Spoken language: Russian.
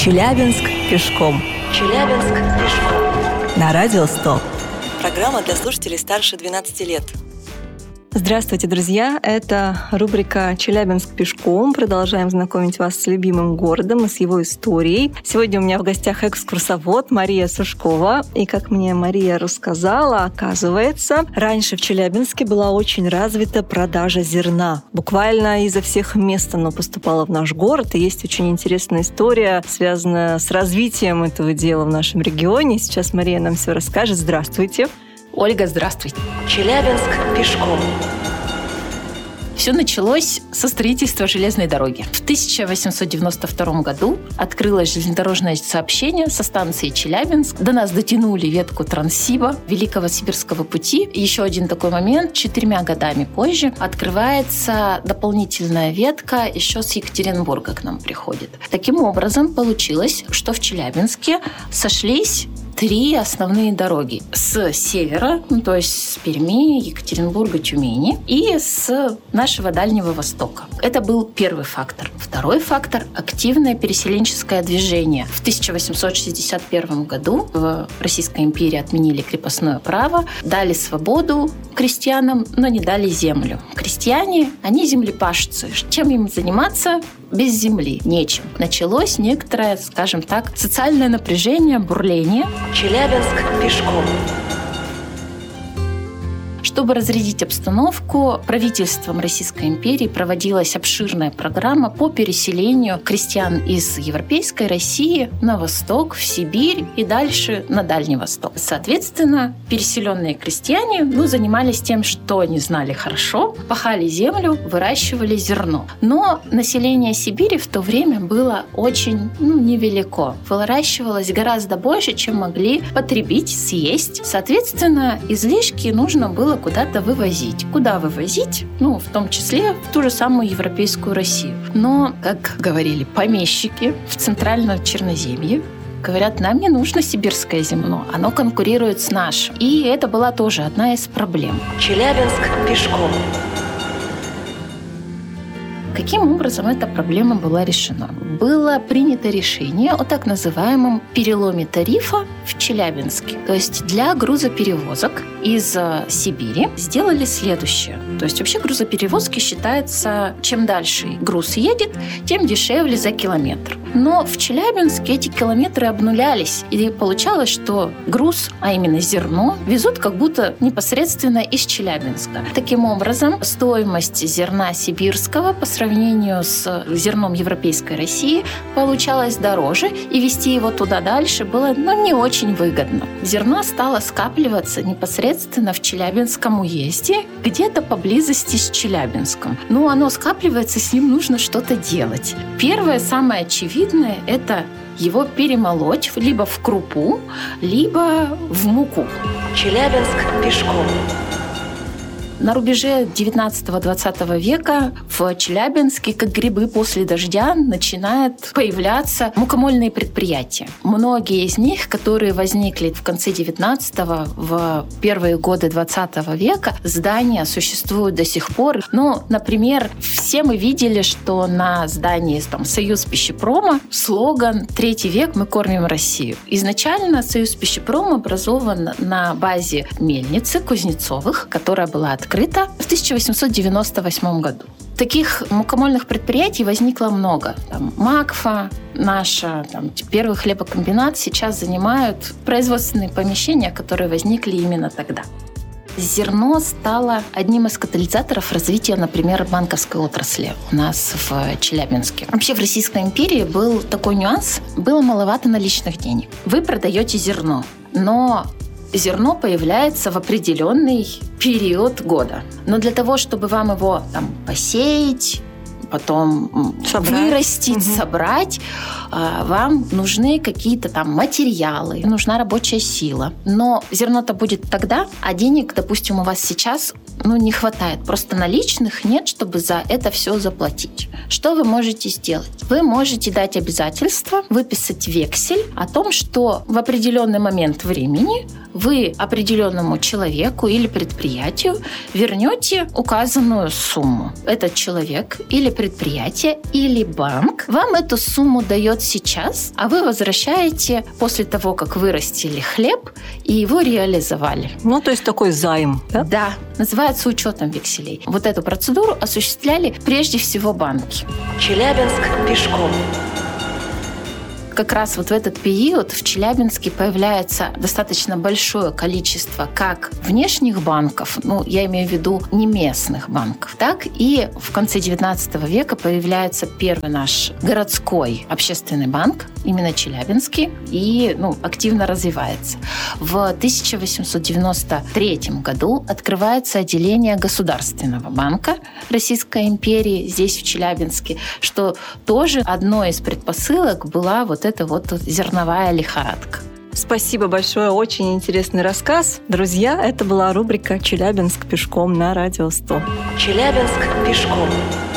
Челябинск пешком. Челябинск пешком. На радио 100. Программа для слушателей старше 12 лет. Здравствуйте, друзья! Это рубрика «Челябинск пешком». Продолжаем знакомить вас с любимым городом и с его историей. Сегодня у меня в гостях экскурсовод Мария Сушкова. И как мне Мария рассказала, оказывается, раньше в Челябинске была очень развита продажа зерна. Буквально изо всех мест оно поступало в наш город. И есть очень интересная история, связанная с развитием этого дела в нашем регионе. Сейчас Мария нам все расскажет. Здравствуйте! Ольга, здравствуйте. Челябинск пешком. Все началось со строительства железной дороги. В 1892 году открылось железнодорожное сообщение со станции Челябинск. До нас дотянули ветку Транссиба, Великого Сибирского пути. Еще один такой момент. 4 годами позже открывается дополнительная ветка еще с Екатеринбурга к нам приходит. Таким образом, получилось, что в Челябинске сошлись 3 основные дороги. С севера, то есть с Перми, Екатеринбурга, Тюмени, и с нашего Дальнего Востока. Это был первый фактор. Второй фактор – активное переселенческое движение. В 1861 году в Российской империи отменили крепостное право, дали свободу крестьянам, но не дали землю. Крестьяне, они землепашцы. Чем им заниматься? Без земли нечем. Началось некоторое, скажем так, социальное напряжение, бурление. Челябинск пешком. Чтобы разрядить обстановку, правительством Российской империи проводилась обширная программа по переселению крестьян из Европейской России на восток, в Сибирь и дальше на Дальний Восток. Соответственно, переселенные крестьяне занимались тем, что они знали хорошо, пахали землю, выращивали зерно. Но население Сибири в то время было очень невелико. Выращивалось гораздо больше, чем могли потребить, съесть. Соответственно, излишки нужно было куда-то вывозить. Куда вывозить? В том числе в ту же самую европейскую Россию. Но, как говорили помещики в Центральном Черноземье, говорят, нам не нужно сибирское зерно, оно конкурирует с нашим. И это была тоже одна из проблем. Челябинск пешком. Каким образом эта проблема была решена? Было принято решение о так называемом переломе тарифа в Челябинске. То есть для грузоперевозок из Сибири сделали следующее. То есть вообще грузоперевозки считается, чем дальше груз едет, тем дешевле за километр. Но в Челябинске эти километры обнулялись. И получалось, что груз, а именно зерно, везут как будто непосредственно из Челябинска. Таким образом, стоимость зерна сибирского по сравнению с зерном европейской России получалось дороже, и везти его туда дальше было не очень выгодно. Зерно стало скапливаться непосредственно в Челябинском уезде, где-то поблизости с Челябинском. Оно скапливается, с ним нужно что-то делать. Первое, самое очевидное, это его перемолоть либо в крупу, либо в муку. Челябинск пешком. На рубеже 19-20 века в Челябинске, как грибы после дождя, начинают появляться мукомольные предприятия. Многие из них, которые возникли в конце 19-го, в первые годы 20 века, здания существуют до сих пор. Например, все мы видели, что на здании Союз пищепрома слоган «Третий век мы кормим Россию». Изначально Союз пищепрома образован на базе мельницы Кузнецовых, которая была открыта в 1898 году. Таких мукомольных предприятий возникло много. Макфа, наша, первый хлебокомбинат сейчас занимают производственные помещения, которые возникли именно тогда. Зерно стало одним из катализаторов развития, например, банковской отрасли у нас в Челябинске. Вообще в Российской империи был такой нюанс, было маловато наличных денег. Вы продаете зерно, но зерно появляется в определенный период года. Но для того, чтобы вам его посеять, потом вырастить, собрать, вам нужны какие-то материалы, нужна рабочая сила. Но зерно-то будет тогда, а денег, допустим, у вас сейчас не хватает. Просто наличных нет, чтобы за это все заплатить. Что вы можете сделать? Вы можете дать обязательство, выписать вексель о том, что в определенный момент времени вы определенному человеку или предприятию вернете указанную сумму. Этот человек или предприятие, или банк вам эту сумму дает сейчас, а вы возвращаете после того, как вырастили хлеб и его реализовали. То есть такой займ, да? Да, называется учетом векселей. Вот эту процедуру осуществляли прежде всего банки. Челябинск пешком. Как раз вот в этот период в Челябинске появляется достаточно большое количество как внешних банков, я имею в виду не местных банков, так и в конце XIX века появляется первый наш городской общественный банк, именно Челябинский, и активно развивается. В 1893 году открывается отделение Государственного банка Российской империи здесь, в Челябинске, что тоже одной из предпосылок была вот эта зерновая лихорадка. Спасибо большое, очень интересный рассказ. Друзья, это была рубрика «Челябинск пешком» на Радио 100. Челябинск пешком.